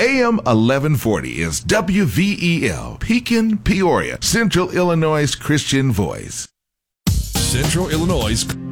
AM 1140 is WVEL, Pekin, Peoria, Central Illinois' Christian Voice. Central Illinois'